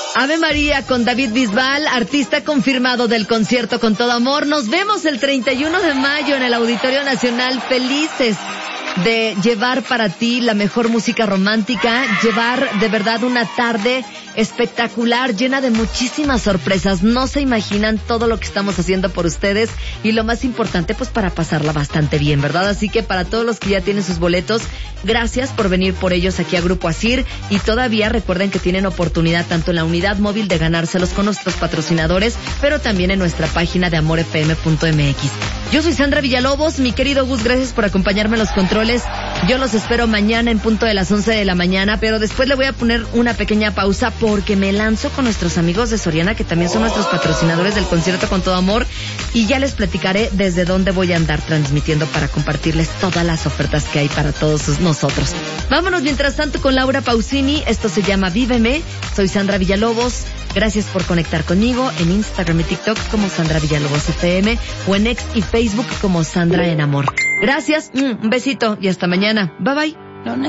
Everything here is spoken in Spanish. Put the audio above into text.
Ave María con David Bisbal, artista confirmado del concierto Con Todo Amor. Nos vemos el 31 de mayo en el Auditorio Nacional, felices de llevar para ti la mejor música romántica, llevar de verdad una tarde espectacular, llena de muchísimas sorpresas. No se imaginan todo lo que estamos haciendo por ustedes y lo más importante, pues para pasarla bastante bien, ¿verdad? Así que para todos los que ya tienen sus boletos, gracias por venir por ellos aquí a Grupo Asir, y todavía recuerden que tienen oportunidad tanto en la unidad móvil de ganárselos con nuestros patrocinadores, pero también en nuestra página de amorfm.mx. Yo soy Sandra Villalobos, mi querido Gus, gracias por acompañarme en los controles. Yo los espero mañana en punto de las 11 de la mañana, pero después le voy a poner una pequeña pausa porque me lanzo con nuestros amigos de Soriana, que también son nuestros patrocinadores del concierto Con Todo Amor, y ya les platicaré desde dónde voy a andar transmitiendo para compartirles todas las ofertas que hay para todos nosotros. Vámonos mientras tanto con Laura Pausini, esto se llama Víveme. Soy Sandra Villalobos, gracias por conectar conmigo en Instagram y TikTok como Sandra Villalobos FM, o en X y Facebook como Sandra en Amor. Gracias, un besito y hasta mañana. Bye bye.